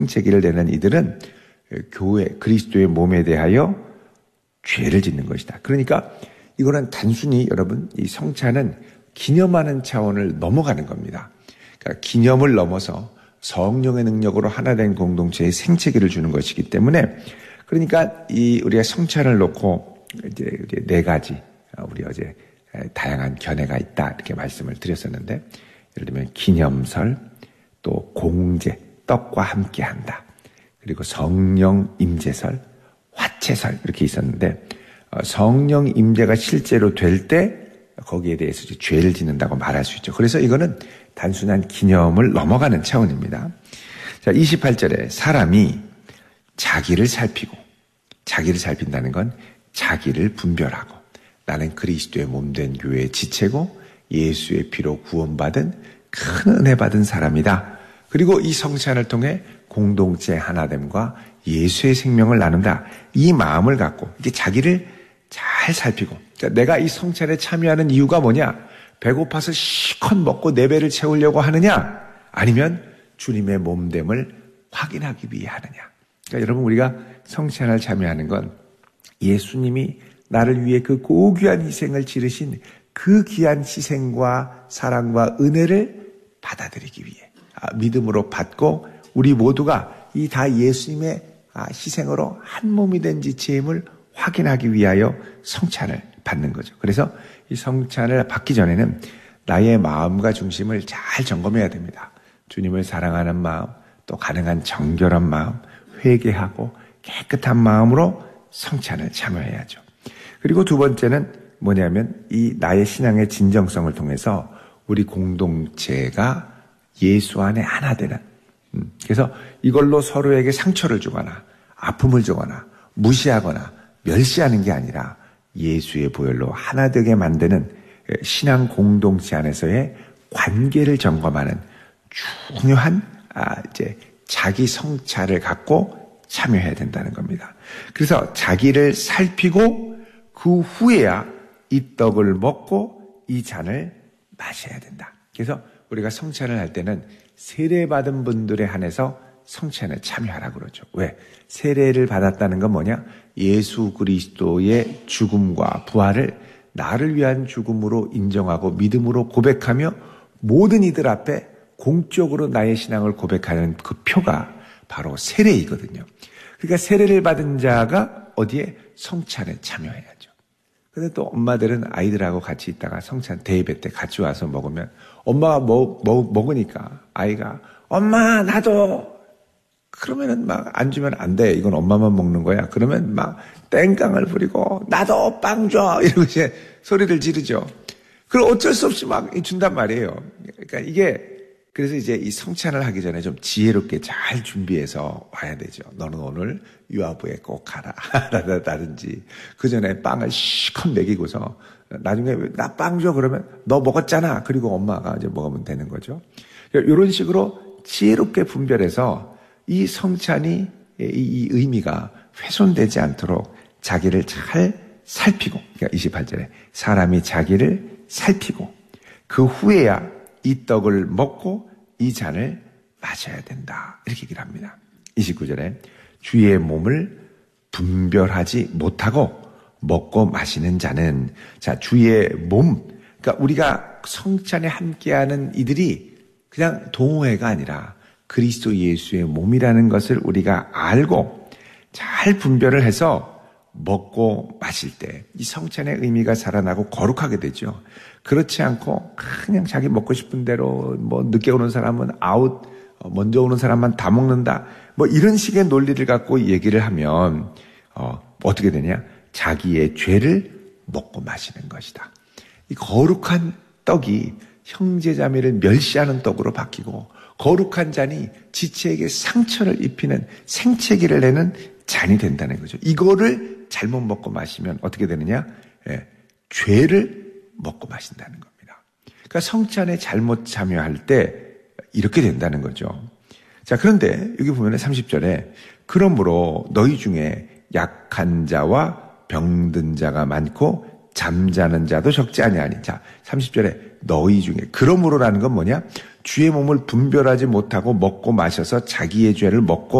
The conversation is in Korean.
생채기를 내는 이들은 교회, 그리스도의 몸에 대하여 죄를 짓는 것이다. 그러니까 이거는 단순히 여러분, 이 성찬은 기념하는 차원을 넘어가는 겁니다. 그러니까 기념을 넘어서 성령의 능력으로 하나 된 공동체의 생채기를 주는 것이기 때문에, 그러니까 우리가 성찬을 놓고 이제 네 가지, 우리 어제 다양한 견해가 있다 이렇게 말씀을 드렸었는데, 예를 들면 기념설, 또 공제, 떡과 함께한다, 그리고 성령 임재설, 화채설 이렇게 있었는데, 성령 임재가 실제로 될 때 거기에 대해서 이제 죄를 짓는다고 말할 수 있죠. 그래서 이거는 단순한 기념을 넘어가는 차원입니다. 자, 28절에 사람이 자기를 살피고, 자기를 살핀다는 건 자기를 분별하고, 나는 그리스도의 몸된 교회의 지체고 예수의 피로 구원받은 큰 은혜 받은 사람이다. 그리고 이 성찬을 통해 공동체 하나됨과 예수의 생명을 나눈다. 이 마음을 갖고 이제 자기를 잘 살피고, 그러니까 내가 이 성찬에 참여하는 이유가 뭐냐? 배고파서 실컷 먹고 내 배를 채우려고 하느냐? 아니면 주님의 몸됨을 확인하기 위해 하느냐? 그러니까 여러분, 우리가 성찬을 참여하는 건 예수님이 나를 위해 그 고귀한 희생을 치르신 그 귀한 희생과 사랑과 은혜를 받아들이기 위해, 믿음으로 받고 우리 모두가 이 다 예수님의 희생으로 한 몸이 된 지체임을 확인하기 위하여 성찬을 받는 거죠. 그래서 이 성찬을 받기 전에는 나의 마음과 중심을 잘 점검해야 됩니다. 주님을 사랑하는 마음, 또 가능한 정결한 마음, 회개하고 깨끗한 마음으로 성찬을 참여해야죠. 그리고 두 번째는 뭐냐면 이 나의 신앙의 진정성을 통해서 우리 공동체가 예수 안에 하나 되는, 그래서 이걸로 서로에게 상처를 주거나 아픔을 주거나 무시하거나 멸시하는 게 아니라 예수의 보혈로 하나 되게 만드는 신앙 공동체 안에서의 관계를 점검하는 중요한 이제 자기 성찰을 갖고 참여해야 된다는 겁니다. 그래서 자기를 살피고 그 후에야 이 떡을 먹고 이 잔을 마셔야 된다. 그래서 우리가 성찬을 할 때는 세례받은 분들에 한해서 성찬에 참여하라고 그러죠. 왜? 세례를 받았다는 건 뭐냐? 예수 그리스도의 죽음과 부활을 나를 위한 죽음으로 인정하고 믿음으로 고백하며 모든 이들 앞에 공적으로 나의 신앙을 고백하는 그 표가 바로 세례이거든요. 그러니까 세례를 받은 자가 어디에? 성찬에 참여해야죠. 근데 또 엄마들은 아이들하고 같이 있다가 성찬 대예배 때 같이 와서 먹으면 엄마가 먹으니까 아이가 엄마 나도, 그러면은 막 안 주면 안 돼, 이건 엄마만 먹는 거야, 그러면 막 땡깡을 부리고 나도 빵 줘 이러고 이제 소리를 지르죠. 그럼 어쩔 수 없이 막 준단 말이에요. 그러니까 이게, 그래서 이제 이 성찬을 하기 전에 좀 지혜롭게 잘 준비해서 와야 되죠. 너는 오늘 유아부에 꼭 가라 라든지, 그 전에 빵을 실컷 먹이고서 나중에 나 빵 줘 그러면 너 먹었잖아, 그리고 엄마가 이제 먹으면 되는 거죠. 이런 식으로 지혜롭게 분별해서 이 성찬이, 이 의미가 훼손되지 않도록 자기를 잘 살피고, 그러니까 28절에 사람이 자기를 살피고 그 후에야 이 떡을 먹고 이 잔을 마셔야 된다, 이렇게 얘기를 합니다. 29절에 주의 몸을 분별하지 못하고 먹고 마시는 자는, 자, 주의 몸, 그러니까 우리가 성찬에 함께하는 이들이 그냥 동호회가 아니라 그리스도 예수의 몸이라는 것을 우리가 알고 잘 분별을 해서 먹고 마실 때 이 성찬의 의미가 살아나고 거룩하게 되죠. 그렇지 않고 그냥 자기 먹고 싶은 대로, 뭐 늦게 오는 사람은 아웃, 먼저 오는 사람만 다 먹는다, 뭐 이런 식의 논리를 갖고 얘기를 하면 어떻게 되냐? 자기의 죄를 먹고 마시는 것이다. 이 거룩한 떡이 형제자매를 멸시하는 떡으로 바뀌고, 거룩한 잔이 지체에게 상처를 입히는 생채기를 내는 잔이 된다는 거죠. 이거를 잘못 먹고 마시면 어떻게 되느냐? 죄를 먹고 마신다는 겁니다. 그러니까 성찬에 잘못 참여할 때 이렇게 된다는 거죠. 자, 그런데 여기 보면 30절에 그러므로 너희 중에 약한 자와 병든 자가 많고 잠자는 자도 적지 아니하니. 자, 30절에 너희 중에, 그러므로라는 건 뭐냐? 주의 몸을 분별하지 못하고 먹고 마셔서 자기의 죄를 먹고